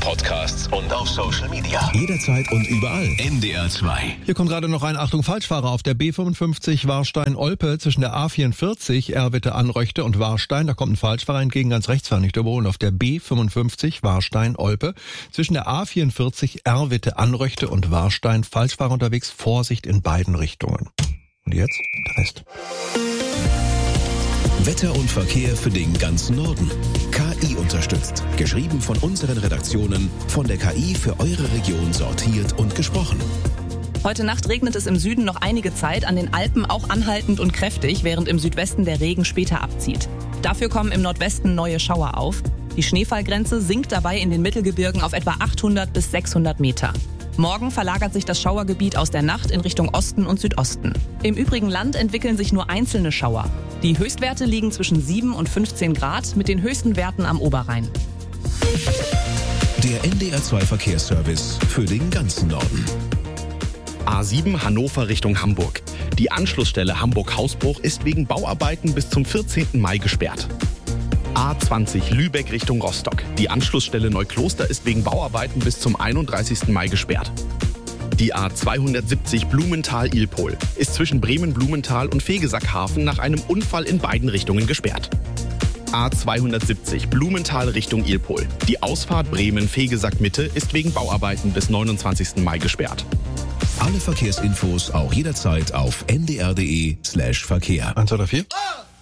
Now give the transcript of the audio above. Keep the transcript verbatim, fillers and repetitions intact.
Podcasts und auf Social Media. Jederzeit und überall. N D R zwei. Hier kommt gerade noch ein Achtung Falschfahrer auf der B fünfundfünfzig Warstein-Olpe zwischen der A vierundvierzig Erwitte-Anröchte und Warstein. Da kommt ein Falschfahrer entgegen, ganz rechts fahren, nicht überholen. Auf der B fünfundfünfzig Warstein-Olpe zwischen der A vierundvierzig Erwitte-Anröchte und Warstein. Falschfahrer unterwegs, Vorsicht in beiden Richtungen. Und jetzt der Rest. Wetter und Verkehr für den ganzen Norden. K I unterstützt. Geschrieben von unseren Redaktionen, von der K I für eure Region sortiert und gesprochen. Heute Nacht regnet es im Süden noch einige Zeit, an den Alpen auch anhaltend und kräftig, während im Südwesten der Regen später abzieht. Dafür kommen im Nordwesten neue Schauer auf. Die Schneefallgrenze sinkt dabei in den Mittelgebirgen auf etwa achthundert bis sechshundert Meter. Morgen verlagert sich das Schauergebiet aus der Nacht in Richtung Osten und Südosten. Im übrigen Land entwickeln sich nur einzelne Schauer. Die Höchstwerte liegen zwischen sieben und fünfzehn Grad, mit den höchsten Werten am Oberrhein. Der N D R zwei Verkehrsservice für den ganzen Norden. A sieben Hannover Richtung Hamburg. Die Anschlussstelle Hamburg-Hausbruch ist wegen Bauarbeiten bis zum vierzehnten Mai gesperrt. A zwanzig Lübeck Richtung Rostock. Die Anschlussstelle Neukloster ist wegen Bauarbeiten bis zum einunddreißigsten Mai gesperrt. Die A zweihundertsiebzig Blumenthal-Ilpol ist zwischen Bremen-Blumenthal und Vegesackhafen nach einem Unfall in beiden Richtungen gesperrt. A zweihundertsiebzig Blumenthal Richtung Ilpol. Die Ausfahrt Bremen-Vegesack-Mitte ist wegen Bauarbeiten bis neunundzwanzigsten Mai gesperrt. Alle Verkehrsinfos auch jederzeit auf n d r punkt d e slash Verkehr. eins, zwei, drei, vier.